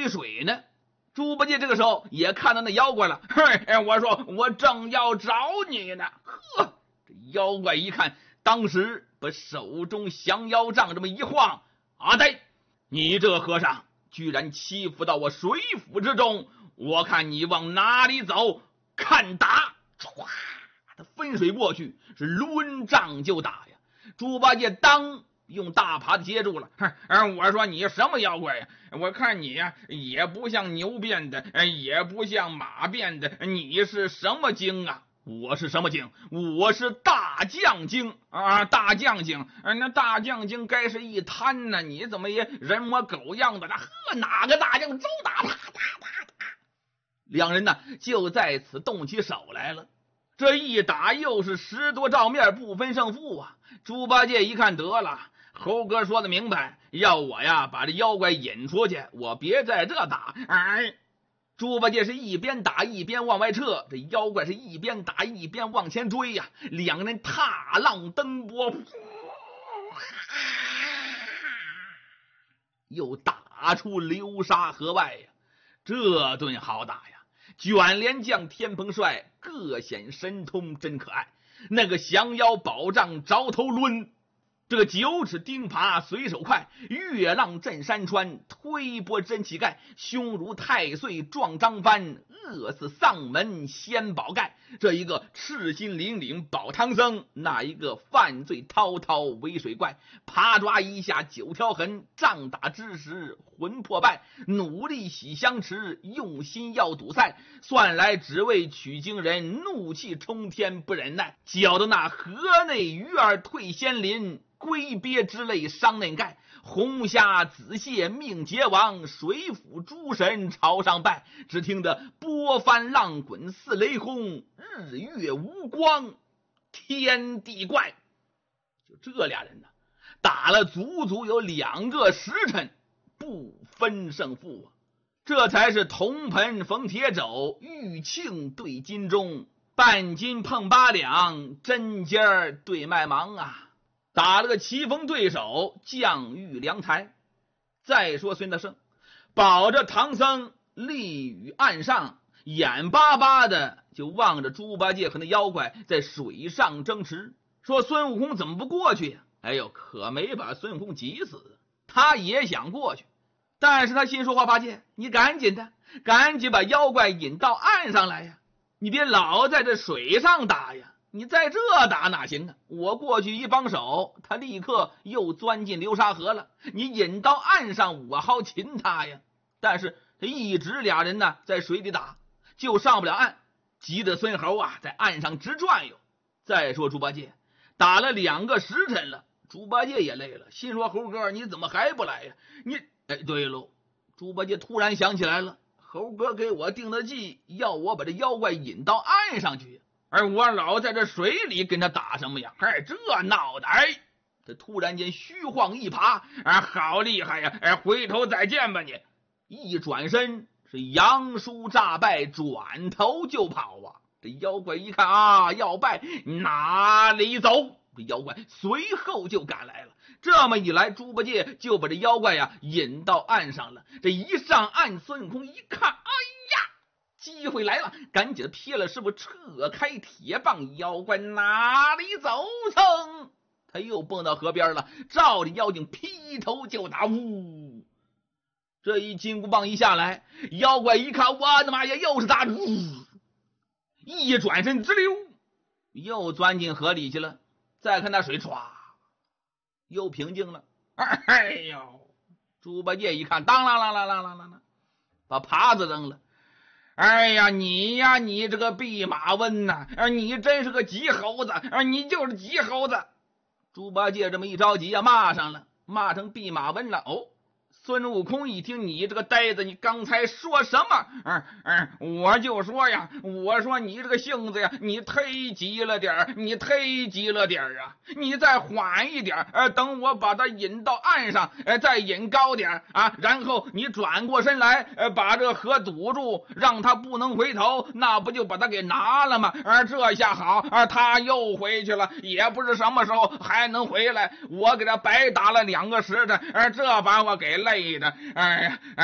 追水呢。猪八戒这个时候也看到那妖怪了，我说我正要找你呢。呵，这妖怪一看，当时把手中降妖杖这么一晃，阿呆，你这和尚居然欺负到我水府之中，我看你往哪里走，看打！唰，他分水过去，是抡杖就打呀。猪八戒当用大耙子接住了。我说你什么妖怪呀？我看你呀，也不像牛变的，也不像马变的，你是什么精啊？我是什么精？我是大将精啊！大将精，那大将精该是一滩呢，你怎么也人模狗样的？哪个大将周打？两人呢就在此动起手来了。这一打又是10多照面，不分胜负啊！猪八戒一看得了，猴哥说的明白，要我呀把这妖怪引出去，我别在这打。猪八戒是一边打一边往外撤，这妖怪是一边打一边往前追呀。两个人踏浪奔波，又打出流沙河外呀。这顿好打呀！卷帘将、天蓬帅各显神通，真可爱。那个降妖宝杖着头抡，这个9尺钉耙随手快，月浪震山川，推波真乞丐，胸如太岁撞张帆，饿死丧门掀宝盖。这一个赤心凛凛保唐僧，那一个犯罪滔滔为水怪。耙抓一下9条痕，杖打之时魂魄败。努力洗香池，用心要堵塞，算来只为取经人，怒气冲天不忍耐，搅得那河内鱼儿退仙林，龟鳖之类伤内盖。红虾紫蟹命劫亡，水府诸神朝上拜。只听得波翻浪滚似雷轰，日月无光天地怪。就这俩人呢，打了足足有2个时辰，不分胜负啊！这才是铜盆逢铁肘，玉磬对金钟，半斤碰8两，针尖对麦芒啊！打了个棋逢对手，将遇良才。再说孙大圣保着唐僧立于岸上，眼巴巴的就望着猪八戒和那妖怪在水上争持，说孙悟空怎么不过去呀？可没把孙悟空急死，他也想过去，但是他心说话，八戒你赶紧把妖怪引到岸上来呀，你别老在这水上打呀，你在这打哪行啊？我过去一帮手，他立刻又钻进流沙河了，你引到岸上，我好擒他呀。但是这一直俩人呢在水里打，就上不了岸，急得孙猴啊在岸上直转悠。再说猪八戒打了2个时辰了，猪八戒也累了，心说猴哥你怎么还不来呀？对喽，猪八戒突然想起来了，猴哥给我定的计，要我把这妖怪引到岸上去，而我老在这水里跟他打什么呀？这闹的！这突然间虚晃一耙，好厉害呀！回头再见吧你！一转身是杨叔诈败，转头就跑啊！这妖怪一看啊要败，哪里走？这妖怪随后就赶来了。这么一来，猪八戒就把这妖怪呀引到岸上了。这一上岸，孙悟空一看，哎呀，机会来了，赶紧撇了师傅，撤开铁棒，妖怪哪里走蹭？他又蹦到河边了，照着妖精劈头就打。呜！这一金箍棒一下来，妖怪一看，我的妈呀，又是打！一转身直溜，又钻进河里去了。再看那水唰又平静了。猪八戒一看，当啷啷啷啷啷啷，把耙子扔了。你这个弼马温呐，你真是个急猴子，你就是急猴子。猪八戒这么一着急啊，骂上了，骂成弼马温了。孙悟空一听，你这个呆子，你刚才说什么？我就说呀，我说你这个性子呀，你忒急了点儿，你再缓一点，等我把他引到岸上，再引高点啊，然后你转过身来，把这河堵住，让他不能回头，那不就把他给拿了吗？这下好，他又回去了，也不知什么时候还能回来，我给他白打了2个时辰，这把我给累的，